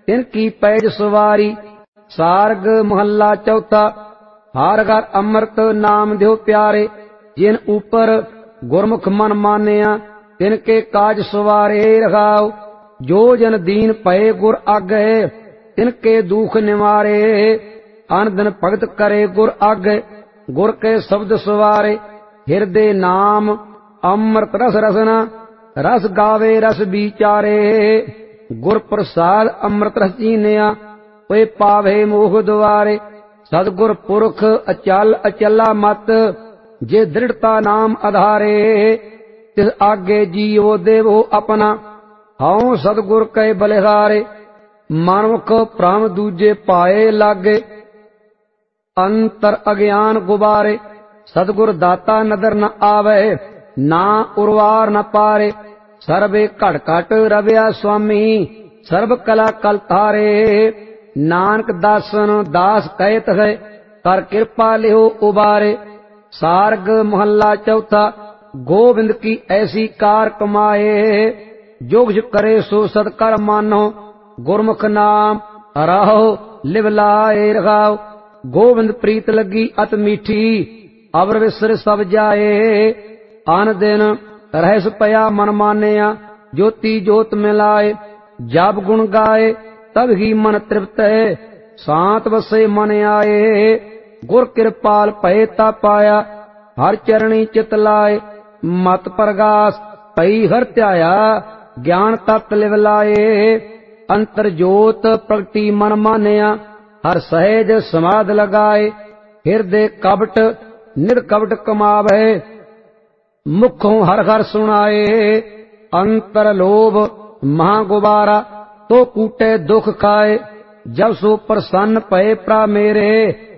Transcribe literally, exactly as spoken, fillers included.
तिनकी page सवारी। सारग महला चौथा। हर घर अमृत नाम दियो प्यारे, जिन ऊपर गुरमुख मन मानिया तिनके काज सवारे रखाओ। जो जन दीन पए गुर आगे, तिनके दुख निवारे। अन दिन भगत करे गुर आगे, गुर के शब्द सवारे। हिरदे नाम अमृत रस रसना, रस गावे रस विचारे। गुर प्रसाद अमृत रस चीनिया, ओए पावे मोह द्वारे। सतगुर पुरख अचल अचला मत, जे दृढ़ता नाम आधारे। तिस आगे जीवो देवो अपना, हाउ सतगुर कै बलिहारे। मानुख भ्रम दूजे पाए लागे, अंतर अज्ञान गुबारे। सतगुर दाता नदर न आवे, ना उर्वार न पारे। सर्वे घट घट रव्या स्वामी, सर्व कला कल तारे। नानक दासन दास कहत है, कर कृपा लिहो उबारे। सारग महला चौथा। गोविंद की ऐसी कार कमाए, जोग करे सो सदकर मानो। गुरमुख नाम राहो लिव लाए रखाओ। गोविंद प्रीत लगी अत मीठी, अवर विसर सब जाए। आन दिन रहस पया मन मानिया, ज्योति जोत मिलाए। जब गुण गाए तब ही मन तृप्त है, शांत बसे मन आए। गुर कृपाल भय ता पाया, हर चरणी चित लाए। मत प्रगास पई हर त्याया, ज्ञान तत्त लिव लाए। अंतर जोत प्रगति मन मानिया, हर सहज समाध लगाए। हिरदे कपट निर्कपट कमावे, मुखों हर हर सुनाए। अंतर लोभ महा गुबारा, तो कूटे दुख खाए। जब सो प्रसन्न पए प्रा मेरे,